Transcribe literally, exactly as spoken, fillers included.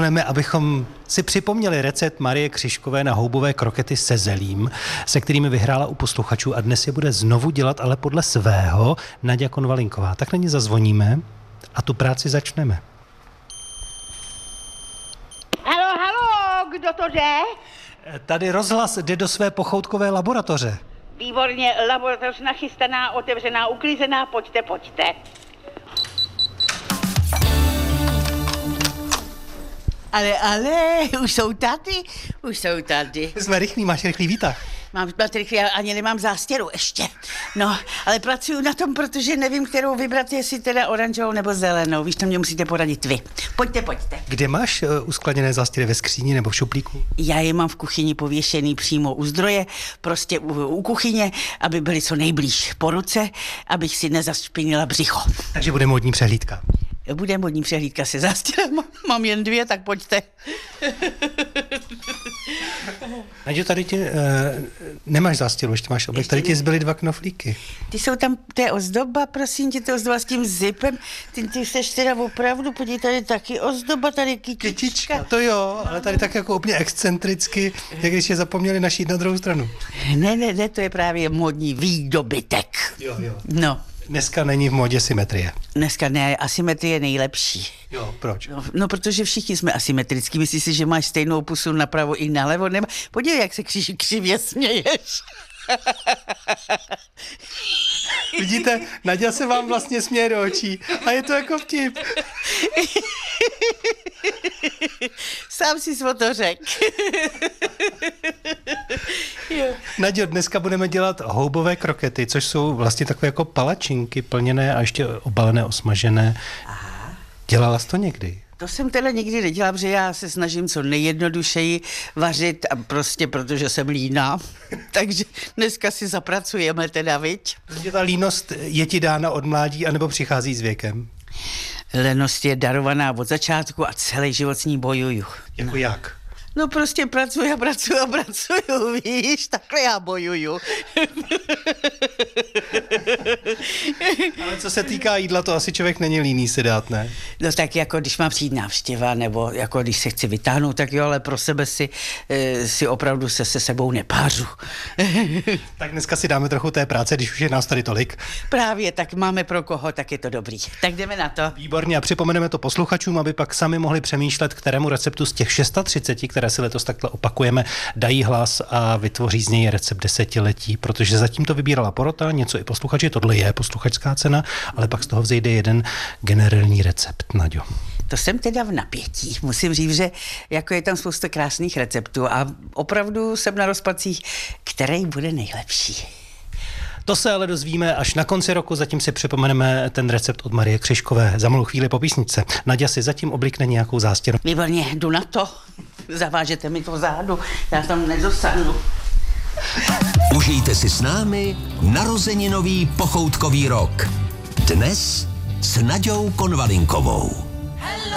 posuneme, abychom si připomněli recept Marie Křižkové na houbové krokety se zelím, se kterými vyhrála u posluchačů a dnes je bude znovu dělat, ale podle svého, Naďa Konvalinková. Tak na ní zazvoníme a tu práci začneme. Halo, halo, kdo to jde? Tady rozhlas jde do své pochoutkové laboratoře. Výborně, laboratoř nachystaná, otevřená, uklizená, pojďte, pojďte. Ale, ale, už jsou tady, už jsou tady. Jsme rychlí, máš rychlý výtah. Mám rychlý, já ani nemám zástěru ještě. No, ale pracuju na tom, protože nevím, kterou vybrat, jestli teda oranžovou nebo zelenou. Víš, to mě musíte poradit vy. Pojďte, pojďte. Kde máš uh, uskladněné zástěry, ve skříni nebo v šuplíku? Já je mám v kuchyni pověšený přímo u zdroje, prostě u, u kuchyně, aby byly co nejblíž po ruce, abych si nezašpinila břicho. Takže bude módní přehlídka. Bude modní přehlídka se zástěrem, mám jen dvě, tak pojďte. Naďo, tady ti e, nemáš zástěru, ještě máš oblek, tady ti zbyly dva knoflíky. Ty jsou tam, to je ozdoba, prosím tě, to ozdoba s tím zipem, ty, ty seš teda opravdu, podívej, tady taky ozdoba, tady kytička. To jo, ale tady tak jako úplně excentricky, jak když je zapomněli našít na druhou stranu. Ne, ne, ne, to je právě modní výdobytek. Jo, jo. No. Dneska není v módě symetrie. Dneska ne, asymetrie je nejlepší. Jo, proč? No, no, protože všichni jsme asymetrický. Myslíš si, že máš stejnou pusu napravo i nalevo? Nebo podívej, jak se křiž, křivě směješ. Vidíte, Naďa se vám vlastně směje do očí a je to jako vtip. Sám si o to řek. Naďo, dneska budeme dělat houbové krokety, což jsou vlastně takové jako palačinky plněné a ještě obalené, osmažené. Aha. Dělala jsi to někdy? To jsem teda nikdy nedělala, protože já se snažím co nejjednodušeji vařit a prostě protože jsem líná. Takže dneska si zapracujeme teda, viď? Protože ta línost je ti dána od mládí anebo přichází s věkem? Lenost je darovaná od začátku a celý život s ní bojuju. Jako no. Jak? No prostě pracuju a pracuju a pracuju, víš, takhle já bojuju. Ale co se týká jídla, to asi člověk není líný si dát, ne? No tak jako když má přijít návštěva, nebo jako když se chci vytáhnout, tak jo, ale pro sebe si, e, si opravdu se se sebou nepářu. Tak dneska si dáme trochu té práce, když už je nás tady tolik. Právě, tak máme pro koho, tak je to dobrý. Tak jdeme na to. Výborně a připomeneme to posluchačům, aby pak sami mohli přemýšlet, kterému receptu z těch třicet šest, které si letos takhle opakujeme, dají hlas a vytvoří z něj recept desetiletí, protože zatím to vybírala porota, něco i posluchači, tohle je posluchačská cena, ale pak z toho vzejde jeden generální recept, Naďo. To jsem teda v napětí. Musím říct, že jako je tam spousta krásných receptů a opravdu jsem na rozpacích, který bude nejlepší. To se ale dozvíme až na konci roku, zatím si připomeneme ten recept od Marie Křižkové. Za malou chvíli po písničce. Naďa si zatím oblikne nějakou zástěru. Výborně, jdu na to. Zavážete mi to zádu, já tam nedosáhnu. Užijte si s námi narozeninový pochoutkový rok. Dnes s Naďou Konvalinkovou.